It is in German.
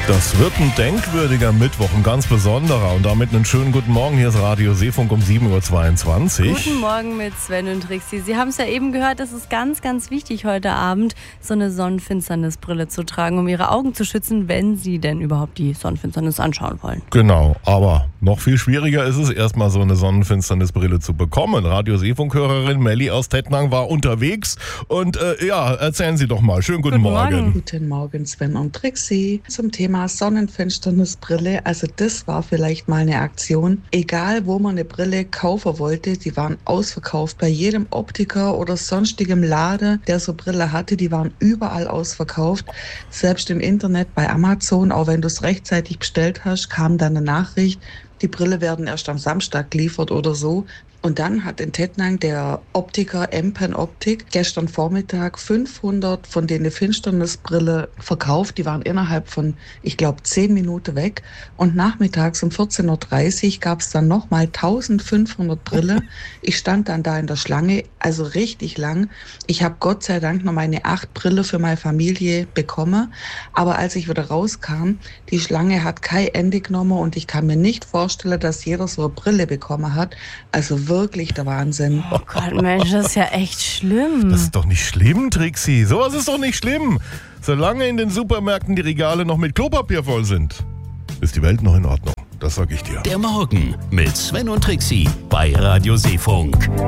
Das wird ein denkwürdiger Mittwoch, ein ganz besonderer. Und damit einen schönen guten Morgen. Hier ist Radio Seefunk um 7.22 Uhr. Guten Morgen mit Sven und Trixi. Sie haben es ja eben gehört, es ist ganz, ganz wichtig heute Abend, so eine Sonnenfinsternisbrille zu tragen, um Ihre Augen zu schützen, wenn Sie denn überhaupt die Sonnenfinsternis anschauen wollen. Genau, aber noch viel schwieriger ist es, erstmal so eine Sonnenfinsternisbrille zu bekommen. Radio Seefunk-Hörerin Melli aus Tettnang war unterwegs. Und erzählen Sie doch mal. Schönen guten Morgen. Guten Morgen, Sven und Trixi. Zum Thema Sonnenfinsternisbrille, also das war vielleicht mal eine Aktion. Egal, wo man eine Brille kaufen wollte, die waren ausverkauft. Bei jedem Optiker oder sonstigem Laden, der so Brille hatte, die waren überall ausverkauft. Selbst im Internet bei Amazon, auch wenn du es rechtzeitig bestellt hast, kam dann eine Nachricht, die Brille werden erst am Samstag geliefert oder so. Und dann hat in Tettnang der Optiker Empen Optik gestern Vormittag 500 von denen Finsternisbrille verkauft. Die waren innerhalb von, ich glaube, 10 Minuten weg. Und nachmittags um 14.30 Uhr gab es dann nochmal 1500 Brille. Ich stand dann da in der Schlange, also richtig lang. Ich habe Gott sei Dank noch meine 8 Brille für meine Familie bekommen. Aber als ich wieder rauskam, die Schlange hat kein Ende genommen und ich kann mir nicht vorstellen, dass jeder so eine Brille bekommen hat. Also wirklich der Wahnsinn. Oh Gott, Mensch, das ist ja echt schlimm. Das ist doch nicht schlimm, Trixi. Sowas ist doch nicht schlimm. Solange in den Supermärkten die Regale noch mit Klopapier voll sind, ist die Welt noch in Ordnung. Das sag ich dir. Der Morgen mit Sven und Trixi bei Radio Seefunk.